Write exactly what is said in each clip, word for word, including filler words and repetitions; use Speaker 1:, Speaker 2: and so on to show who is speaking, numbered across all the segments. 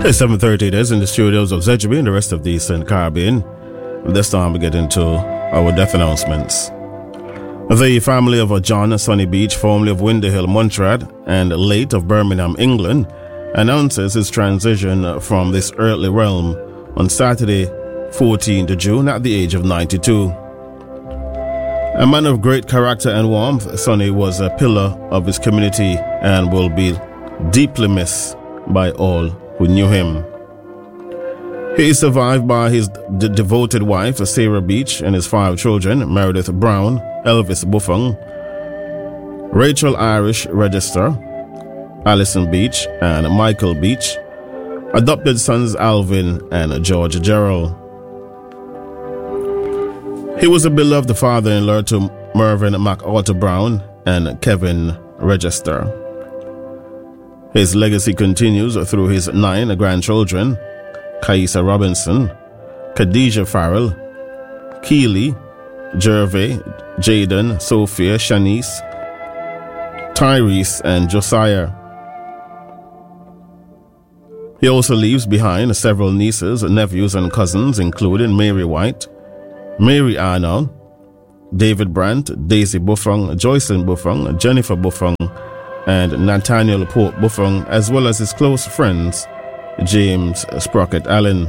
Speaker 1: It's seven thirty. It is in the studios of Z G B and the rest of the Eastern Caribbean. This time we get into our death announcements. The family of John Sonny Beach, formerly of Windy Hill, Montreal, and late of Birmingham, England, announces his transition from this earthly realm on Saturday, fourteenth of June, at the age of ninety-two. A man of great character and warmth, Sonny was a pillar of his community and will be deeply missed by all who knew him. He is survived by his d- devoted wife, Sarah Beach, and his five children, Meredith Brown, Elvis Buffon, Rachel Irish Register, Alison Beach, and Michael Beach, adopted sons Alvin and George Gerald. He was a beloved father-in-law to Mervyn MacArthur Brown and Kevin Register. His legacy continues through his nine grandchildren, Kaisa Robinson, Khadijah Farrell, Keely, Gervais, Jaden, Sophia, Shanice, Tyrese, and Josiah. He also leaves behind several nieces, nephews, and cousins, including Mary White, Mary Arnold, David Brandt, Daisy Buffon, Joycelyn Buffon, Jennifer Buffon, and Nathaniel Pope Buffon, as well as his close friends, James Sprocket Allen.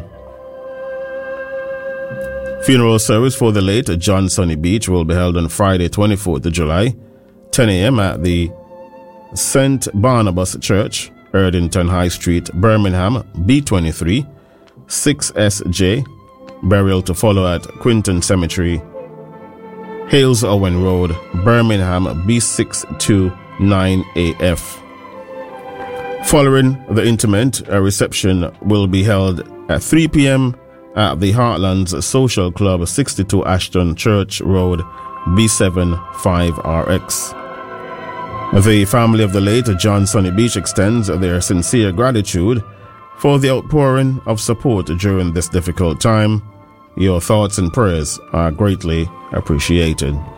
Speaker 1: Funeral service for the late John Sonny Beach will be held on Friday, twenty-fourth of July, ten a.m. at the Saint Barnabas Church, Erdington High Street, Birmingham, B twenty-three, six S J. Burial to follow at Quinton Cemetery, Hales Owen Road, Birmingham, B six two nine A F. Following the interment, a reception will be held at three p.m. at the Heartlands Social Club, sixty-two Ashton Church Road, B seven five R X. The family of the late John Sonny Beach extends their sincere gratitude for the outpouring of support during this difficult time. Your thoughts and prayers are greatly appreciated.